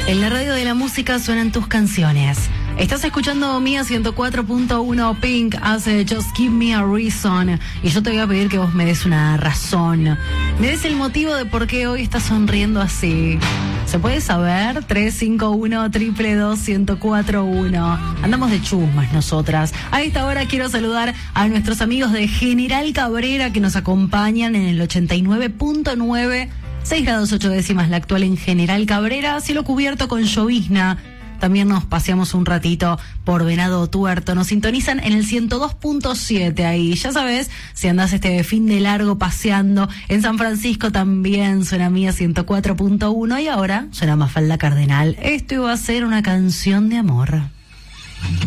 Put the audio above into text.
En la radio de la música suenan tus canciones. Estás escuchando Mía 104.1. Pink hace Just Give Me a Reason. Y yo te voy a pedir que vos me des una razón. Me des el motivo de por qué hoy estás sonriendo así. ¿Se puede saber? 351-222-1041. Andamos de chusmas nosotras. A esta hora quiero saludar a nuestros amigos de General Cabrera que nos acompañan en el 89.9. 6 grados 8 décimas la actual en General Cabrera, cielo cubierto con llovizna. También nos paseamos un ratito por Venado Tuerto. Nos sintonizan en el 102.7 ahí. Ya sabes, si andás este fin de largo paseando. En San Francisco también suena Mía 104.1 y ahora suena Mafalda Cardenal. Esto iba a ser una canción de amor.